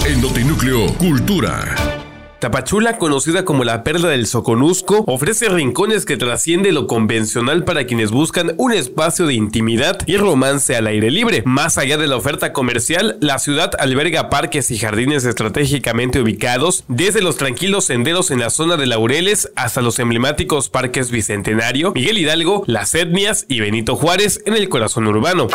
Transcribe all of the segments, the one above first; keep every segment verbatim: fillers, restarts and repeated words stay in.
En Notinúcleo Cultura. Tapachula, conocida como la perla del Soconusco, ofrece rincones que trascienden lo convencional para quienes buscan un espacio de intimidad y romance al aire libre. Más allá de la oferta comercial, la ciudad alberga parques y jardines estratégicamente ubicados, desde los tranquilos senderos en la zona de Laureles hasta los emblemáticos parques Bicentenario, Miguel Hidalgo, Las Etnias y Benito Juárez en el corazón urbano.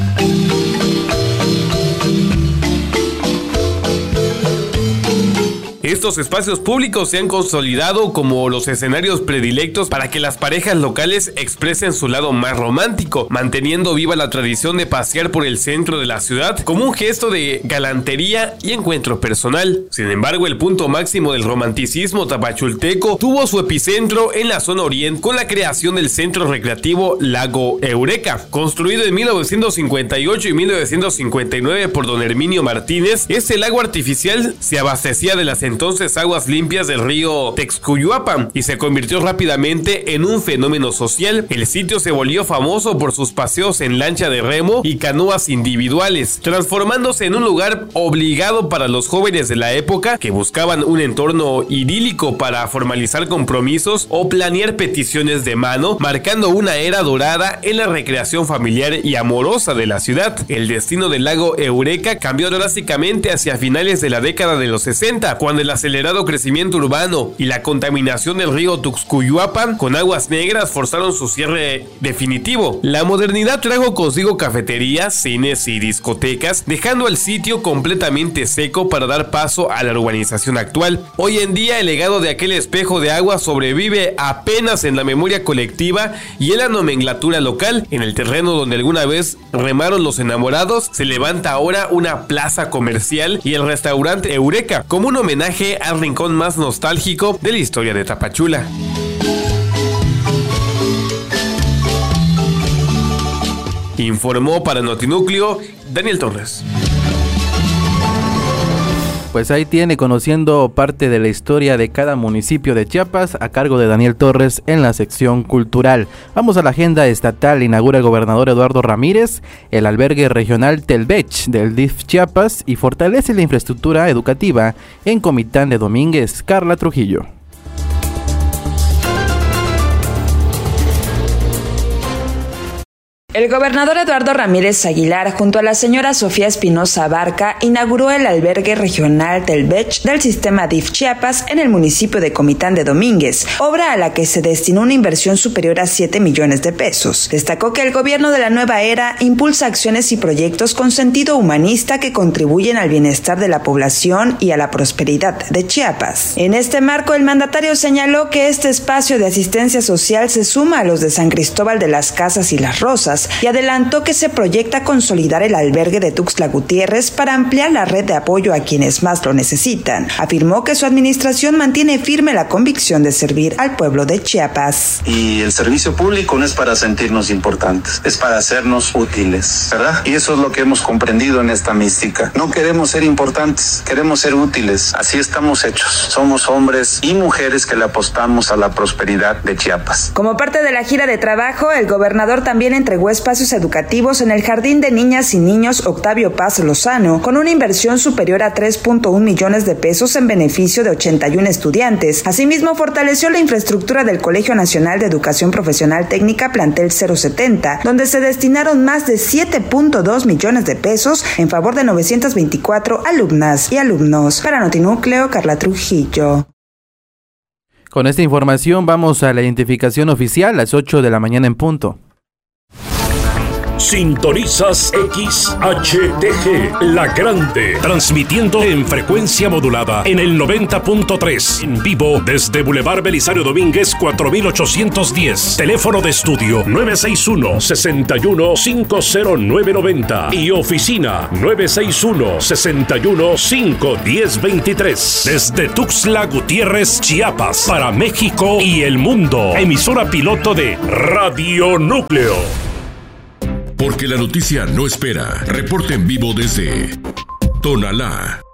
Estos espacios públicos se han consolidado como los escenarios predilectos para que las parejas locales expresen su lado más romántico, manteniendo viva la tradición de pasear por el centro de la ciudad como un gesto de galantería y encuentro personal. Sin embargo, el punto máximo del romanticismo tapachulteco tuvo su epicentro en la zona oriente con la creación del centro recreativo Lago Eureka. Construido en mil novecientos cincuenta y ocho y mil novecientos cincuenta y nueve por don Herminio Martínez, este lago artificial se abastecía de las entonces aguas limpias del río Texcuyuapan y se convirtió rápidamente en un fenómeno social. El sitio se volvió famoso por sus paseos en lancha de remo y canoas individuales, transformándose en un lugar obligado para los jóvenes de la época que buscaban un entorno idílico para formalizar compromisos o planear peticiones de mano, marcando una era dorada en la recreación familiar y amorosa de la ciudad. El destino del lago Eureka cambió drásticamente hacia finales de la década de los sesenta, cuando el acelerado crecimiento urbano y la contaminación del río Tuxcuyuapan con aguas negras forzaron su cierre definitivo. La modernidad trajo consigo cafeterías, cines y discotecas, dejando el sitio completamente seco para dar paso a la urbanización actual. Hoy en día, el legado de aquel espejo de agua sobrevive apenas en la memoria colectiva y en la nomenclatura local. En el terreno donde alguna vez remaron los enamorados, se levanta ahora una plaza comercial y el restaurante Eureka, como un homenaje al rincón más nostálgico de la historia de Tapachula. Informó para Notinúcleo Daniel Torres. Pues ahí tiene, conociendo parte de la historia de cada municipio de Chiapas, a cargo de Daniel Torres en la sección cultural. Vamos a la agenda estatal. Inaugura el gobernador Eduardo Ramírez el albergue regional Telbech del D I F Chiapas y fortalece la infraestructura educativa en Comitán de Domínguez. Carla Trujillo. El gobernador Eduardo Ramírez Aguilar, junto a la señora Sofía Espinosa Abarca, inauguró el albergue regional Telbech del sistema D I F Chiapas en el municipio de Comitán de Domínguez, obra a la que se destinó una inversión superior a siete millones de pesos. Destacó que el gobierno de la nueva era impulsa acciones y proyectos con sentido humanista que contribuyen al bienestar de la población y a la prosperidad de Chiapas. En este marco, el mandatario señaló que este espacio de asistencia social se suma a los de San Cristóbal de las Casas y Las Rosas, y adelantó que se proyecta consolidar el albergue de Tuxtla Gutiérrez para ampliar la red de apoyo a quienes más lo necesitan. Afirmó que su administración mantiene firme la convicción de servir al pueblo de Chiapas. Y el servicio público no es para sentirnos importantes, es para hacernos útiles, ¿verdad? Y eso es lo que hemos comprendido en esta mística. No queremos ser importantes, queremos ser útiles. Así estamos hechos. Somos hombres y mujeres que le apostamos a la prosperidad de Chiapas. Como parte de la gira de trabajo, el gobernador también entregó espacios educativos en el Jardín de Niñas y Niños Octavio Paz Lozano, con una inversión superior a tres punto uno millones de pesos en beneficio de ochenta y uno estudiantes. Asimismo, fortaleció la infraestructura del Colegio Nacional de Educación Profesional Técnica Plantel cero setenta, donde se destinaron más de siete punto dos millones de pesos en favor de novecientas veinticuatro alumnas y alumnos. Para Notinúcleo, Carla Trujillo. Con esta información vamos a la identificación oficial a las ocho de la mañana en punto. Sintonizas X H T G, La Grande, transmitiendo en frecuencia modulada en el noventa punto tres, en vivo desde Boulevard Belisario Domínguez cuatro mil ochocientos diez, teléfono de estudio nueve seis uno, seis uno cinco cero nueve nueve cero y oficina nueve seis uno, seis uno cinco uno cero dos tres, desde Tuxtla Gutiérrez, Chiapas, para México y el mundo, emisora piloto de Radio Núcleo. Porque la noticia no espera. Reporte en vivo desde Tonalá.